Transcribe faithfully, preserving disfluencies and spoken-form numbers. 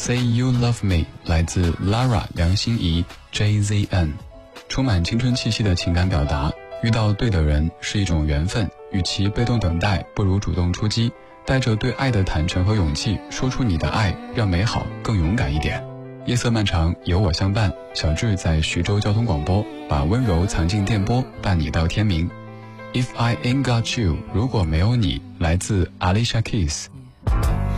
Say You Love Me 来自 Lara 梁心颐 J Z N， 充满青春气息的情感表达。遇到对的人是一种缘分，与其被动等待，不如主动出击，带着对爱的坦诚和勇气，说出你的爱，让美好更勇敢一点。夜色漫长，有我相伴。小智在徐州交通广播，把温柔藏进电波，伴你到天明。If I ain't got you， 如果没有你，来自 Alicia Keys